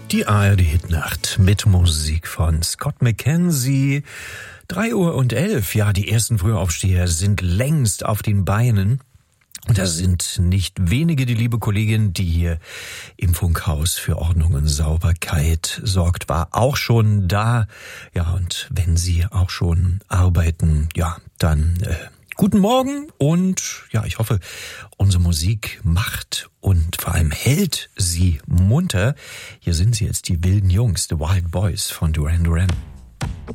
Die ARD-Hitnacht mit Musik von Scott McKenzie. 3:11 Uhr. Ja, die ersten Frühaufsteher sind längst auf den Beinen. Und das sind nicht wenige, die liebe Kollegin, die hier im Funkhaus für Ordnung und Sauberkeit sorgt, war auch schon da. Ja, und wenn Sie auch schon arbeiten, ja, dann guten Morgen und ja, ich hoffe, unsere Musik macht und vor allem hält Sie munter. Hier sind sie jetzt, die wilden Jungs, The Wild Boys von Duran Duran.